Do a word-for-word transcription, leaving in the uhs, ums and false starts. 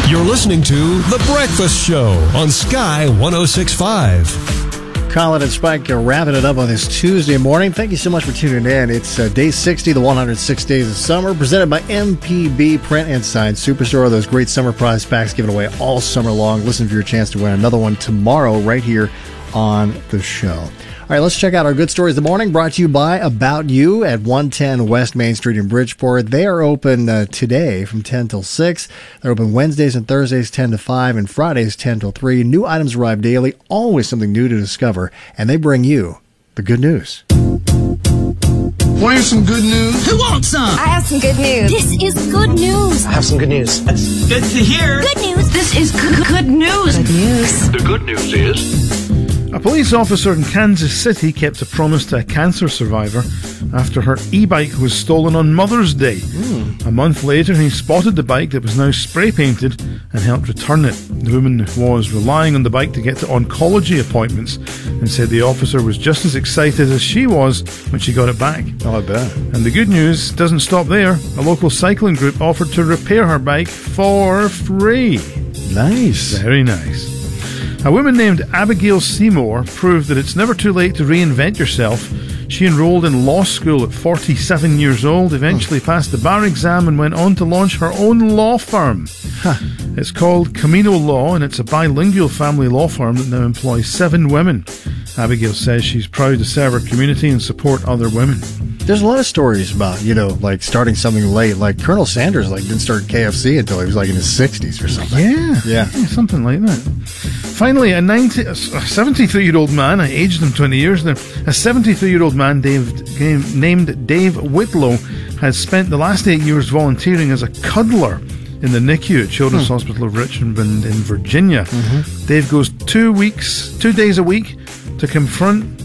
You're listening to The Breakfast Show on Sky one oh six point five. Colin and Spike are wrapping it up on this Tuesday morning. Thank you so much for tuning in. It's uh, day sixty, the one hundred six days of summer, presented by M P B Print and Sign Superstore. Those great summer prize packs given away all summer long. Listen for your chance to win another one tomorrow right here on the show. All right, let's check out our good stories of the morning, brought to you by About You at one ten West Main Street in Bridgeport. They are open uh, today from ten till six. They're open Wednesdays and Thursdays ten to five and Fridays ten till three. New items arrive daily, always something new to discover, and they bring you the good news. Want to hear some good news? Who wants some? I have some good news. This is good news. I have some good news. That's good to hear. Good news. This is good, good news. Good news. The good news is... A police officer in Kansas City kept a promise to a cancer survivor after her e-bike was stolen on Mother's Day. Mm. A month later, he spotted the bike that was now spray-painted and helped return it. The woman was relying on the bike to get to oncology appointments and said the officer was just as excited as she was when she got it back. Oh, I bet. And the good news doesn't stop there. A local cycling group offered to repair her bike for free. Nice. Very nice. A woman named Abigail Seymour proved that it's never too late to reinvent yourself. She enrolled in law school at forty-seven years old, eventually passed the bar exam and went on to launch her own law firm. Huh. It's called Camino Law, and it's a bilingual family law firm that now employs seven women. Abigail says she's proud to serve her community and support other women. There's a lot of stories about, you know, like starting something late. Like Colonel Sanders, like didn't start K F C until he was like in his sixties or something. Yeah, yeah, yeah, something like that. Finally, a, ninety, a seventy-three-year-old man, I aged him twenty years now, a seventy-three-year-old man Dave, named Dave Whitlow has spent the last eight years volunteering as a cuddler in the N I C U at Children's hmm. Hospital of Richmond in Virginia. Mm-hmm. Dave goes two weeks, two days a week to confront